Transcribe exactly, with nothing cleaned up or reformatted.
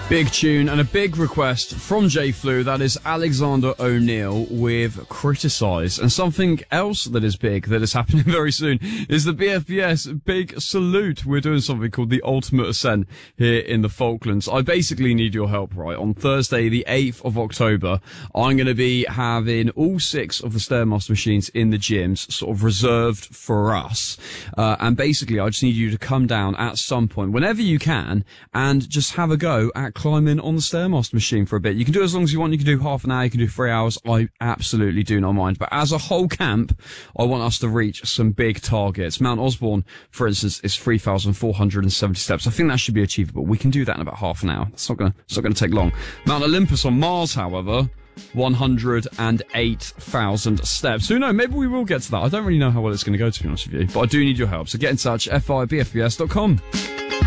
Big tune and a big request from J Flu. That is Alexander O'Neal with Criticise. And something else that is big that is happening very soon is the B F B S Big Salute. We're doing something called the Ultimate Ascent here in the Falklands. I basically need your help, right? On Thursday, the eighth of October, I'm going to be having all six of the Stairmaster machines in the gyms sort of reserved for us. Uh, and basically, I just need you to come down at some point, whenever you can, and just have a go at climbing on the Stairmaster machine for a bit. You can do it as long as you want. You can do half an hour. You can do three hours. I absolutely do not mind. But as a whole camp, I want us to reach some big targets. Mount Osborne, for instance, is three thousand four hundred seventy steps. I think that should be achievable. We can do that in about half an hour. It's not gonna, it's not gonna take long. Mount Olympus on Mars, however, one hundred eight thousand steps. Who knows? Maybe we will get to that. I don't really know how well it's going to go, to be honest with you. But I do need your help. So get in touch, f i b f b s dot com.